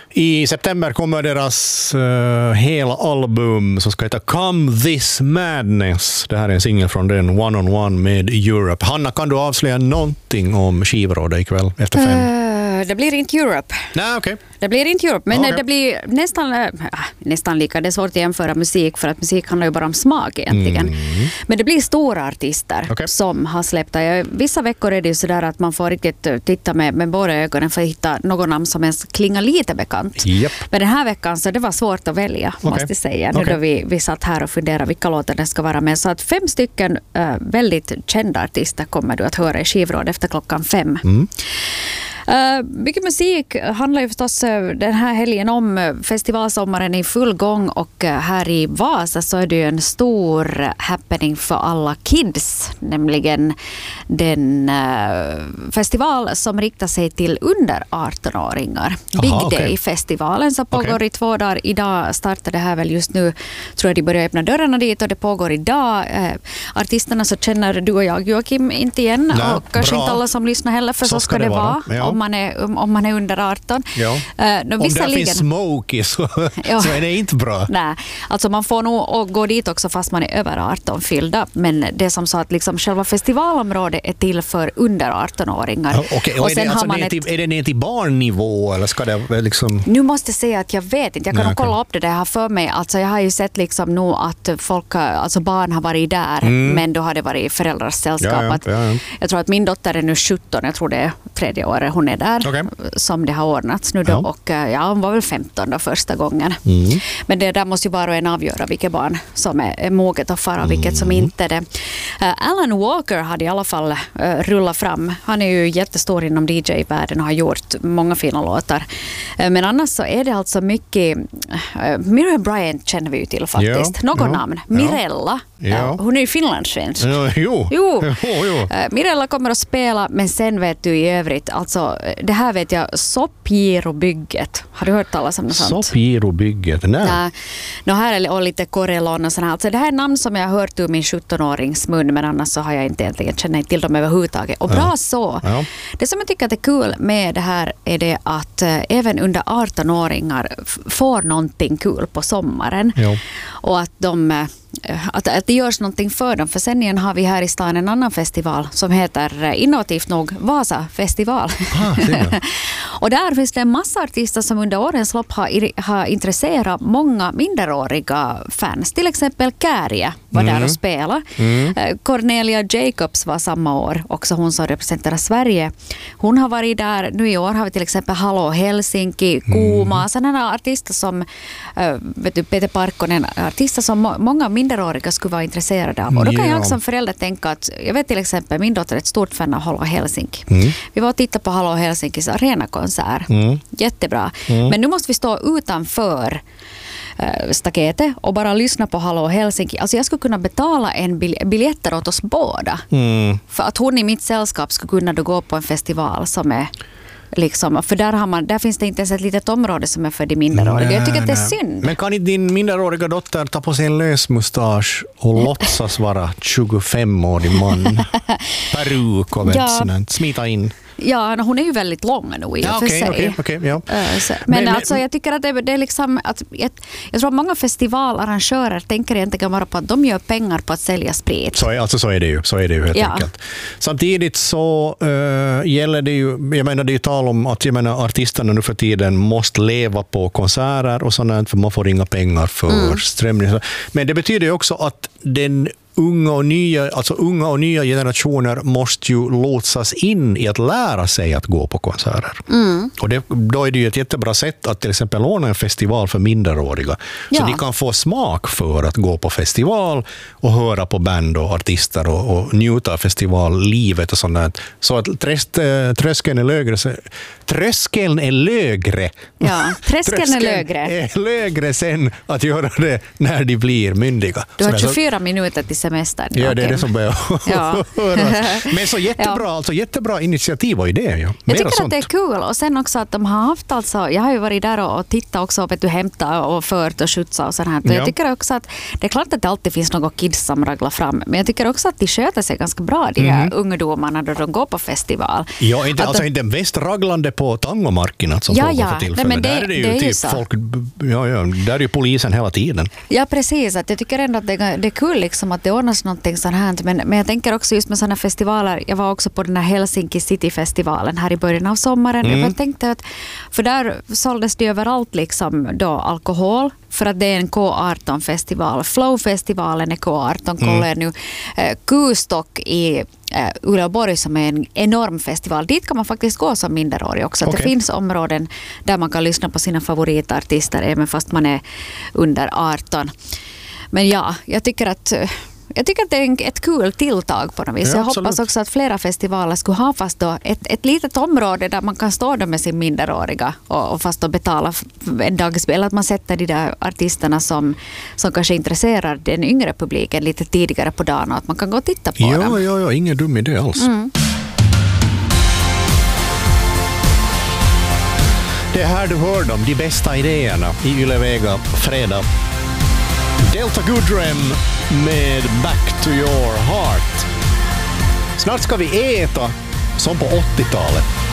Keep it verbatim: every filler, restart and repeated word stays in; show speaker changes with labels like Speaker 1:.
Speaker 1: I september kommer deras uh, hela album som ska heta Come This Madness. Det här är en singel från den, One on One med Europe. Hanna, kan du avslöja någonting om skivrådet ikväll efter fem?
Speaker 2: Uh, det blir inte Europe.
Speaker 1: Nej, okej. Okay.
Speaker 2: Det blir inte Europe, men
Speaker 1: okay.
Speaker 2: det blir nästan, äh, nästan lika. Det är svårt att jämföra musik, för att musik handlar ju bara om smak egentligen. Mm. Men det blir stora artister okay. som har släppt det. Vissa veckor är det ju sådär att man får riktigt titta med, med båda ögonen för att hitta någon namn som ens klingar lite bekant.
Speaker 1: Yep.
Speaker 2: Men den här veckan så det var svårt att välja, okay. måste jag säga. Nu okay. då vi, vi satt här och funderade vilka låtar det ska vara med. Så att fem stycken äh, väldigt kända artister kommer du att höra i skivråd efter klockan fem. Mm. Uh, mycket musik handlar ju förstås uh, den här helgen om. Uh, festivalsommaren är i full gång, och uh, här i Vasa så är det ju en stor happening för alla kids, nämligen den uh, festival som riktar sig till under arton-åringar. Aha, Big okay. Day-festivalen som pågår okay. i två dagar. Idag startar det här väl just nu, tror jag de börjar öppna dörrarna dit, och det pågår idag. Uh, artisterna så känner du och jag, Joakim, inte igen. Nej, och kanske bra. Inte alla som lyssnar heller, för så, så ska, ska det vara. vara. Ja. Om man är, om man är under arton.
Speaker 1: Ja. Uh, om det finns smoky så, ja. så är det inte bra.
Speaker 2: Nej, alltså man får nog gå dit också fast man är över arton fyllda. Men det är som så att liksom själva festivalområdet är till för under arton-åringar.
Speaker 1: Ja, okay. Och och är, det, alltså ner till, ett... är det ner till barnnivå eller ska det liksom...
Speaker 2: Nu måste jag säga att jag vet inte. Jag kan Nej, nog kolla okay. upp det där. Jag har för mig. Alltså jag har ju sett liksom nu att folk, alltså barn har varit där, mm. men då har det varit föräldrars sällskap.
Speaker 1: Ja, ja, ja, ja.
Speaker 2: Jag tror att min dotter är nu sjutton. Jag tror det är tredje året hon är där. Okay. Som det har ordnats nu då. Ja. Och ja, hon var väl femton då första gången. Mm. Men det där måste ju bara en avgöra vilka barn som är, är moget att fara och vilket mm. som inte är det. Uh, Alan Walker hade i alla fall uh, rullat fram. Han är ju jättestor inom D J-världen och har gjort många fina låtar. Uh, men annars så är det alltså mycket... Uh, Miriam Bryant känner vi ju till faktiskt. Ja. Någon ja. namn. Mirella. Ja. Uh, hon är ju finlandssvensk.
Speaker 1: Ja, jo.
Speaker 2: Jo.
Speaker 1: Jo, jo.
Speaker 2: Uh, Mirella kommer att spela, men sen vet du i övrigt, alltså det här vet jag, Soppgirobygget. Har du hört talas om något sånt?
Speaker 1: Soppgirobygget, nej. Ja,
Speaker 2: no, här är och lite Corellon och sådär. Alltså det här är namn som jag har hört ur min sjutton-årings mun, men annars så har jag inte egentligen känner till dem överhuvudtaget. Och bra ja. så. Ja. Det som jag tycker att är kul med det här är det att äh, även under arton-åringar f- får någonting kul på sommaren. Ja. Och att de... Äh, Att, att det görs någonting för dem. För sen igen har vi här i stan en annan festival som heter innovativt nog Vasa festival. Ah, och där finns det en massa artister som under årens lopp har, har intresserat många minderåriga fans. Till exempel Kärje var mm. där och spelade. Mm. Cornelia Jacobs var samma år, också hon som representerar Sverige. Hon har varit där. Nu i år har vi till exempel Hallå Helsinki, Kuma, mm. sådana artister som vet du, Peter Parkkonen, artister som må, många minderåriga skulle vara intresserade av. Och då kan ja. jag som förälder tänka att, jag vet till exempel, min dotter är ett stort fan av Hallå Helsinki. Mm. Vi var och tittade på Hallå Helsinkis arenakonsert. Mm. Jättebra. Mm. Men nu måste vi stå utanför äh, staketet och bara lyssna på Hallå Helsinki. Alltså jag skulle kunna betala en bil- biljetter åt oss båda. Mm. För att hon i mitt sällskap skulle kunna då gå på en festival som är liksom, för där, har man, där finns det inte ens ett litet område som är för de minderåriga. Jag tycker att det är synd.
Speaker 1: Men kan inte din minderåriga dotter ta på sig en lösmustasch och låtsas vara tjugofem-årig man? Peruk och ja. smita in.
Speaker 2: Ja, hon är ju väldigt lång nu i
Speaker 1: ja,
Speaker 2: och för
Speaker 1: okay,
Speaker 2: sig.
Speaker 1: Okay, okay, ja.
Speaker 2: Men, men alltså jag tycker att det, det är liksom att jag, jag tror att många festivalarrangörer tänker egentligen bara på att de gör pengar på att sälja sprit.
Speaker 1: Så, alltså så är det ju, så är det ju helt ja. enkelt. Samtidigt så uh, gäller det ju, jag menar det är ju tal om att jag menar, artisterna nu för tiden måste leva på konserter och sånt, för man får inga pengar för mm. strömning. Men det betyder ju också att den Unga och, nya, alltså unga och nya generationer måste ju lotsas in i att lära sig att gå på konserter. Mm. Och det, då är det ju ett jättebra sätt att till exempel ordna en festival för minderåriga. Ja. Så de kan få smak för att gå på festival och höra på band och artister och, och njuta av festivallivet och sånt. Så att tröst, tröskeln är lögre. Tröskeln är lögre.
Speaker 2: Ja, tröskeln är lögre.
Speaker 1: är lögre sen att göra det när de blir myndiga.
Speaker 2: Du har tjugofyra minuter till semestern.
Speaker 1: Ja, det är det som börjar
Speaker 2: ja.
Speaker 1: Men så jättebra, ja. alltså jättebra initiativ och idé. Ja.
Speaker 2: Jag tycker sånt. Att det är kul. Och sen också att de har haft alltså, jag har ju varit där och tittat också, vet du, hämta och fört och skjutsa och sånt här. Ja. Jag tycker också att det är klart att det alltid finns något kids som raglar fram. Men jag tycker också att de sköter sig ganska bra, de här mm. ungdomarna, då de går på festival.
Speaker 1: Ja, inte,
Speaker 2: att
Speaker 1: alltså
Speaker 2: de,
Speaker 1: inte mest raglande på tangomarken som
Speaker 2: ja,
Speaker 1: pågår
Speaker 2: ja.
Speaker 1: för tillfället. Nej, men det, där är det ju det är typ ju folk, ja, ja, där är ju polisen hela tiden.
Speaker 2: Ja, precis. Att jag tycker ändå att det, det är kul liksom att det ordnas någonting sånt här. Men, men jag tänker också just med sådana festivaler. Jag var också på den här Helsinki City-festivalen här i början av sommaren. Mm. Jag tänkte att, för där såldes det överallt liksom då alkohol. För att det är en K arton-festival. Flow-festivalen är K arton. Kolla mm. nu. Eh, Kustock i eh, Uleåborg som är en enorm festival. Dit kan man faktiskt gå som minderårig också. Okay. Det finns områden där man kan lyssna på sina favoritartister även fast man är under arton. Men ja, jag tycker att Jag tycker att det är ett kul tilltag på något vis. Ja, jag absolut. hoppas också att flera festivaler skulle ha fast då ett, ett litet område där man kan stå där med sin minderåriga och, och fast då betala en dagsspel. Att man sätter de där artisterna som, som kanske intresserar den yngre publiken lite tidigare på dagen och att man kan gå och titta på
Speaker 1: ja,
Speaker 2: dem.
Speaker 1: Ja, ja, ingen dum idé alls. Mm. Det är här du hör dem, de bästa idéerna i Ylevega fredag. Delta Goodrem med Back to your heart. Snart ska vi äta som på åttiotalet.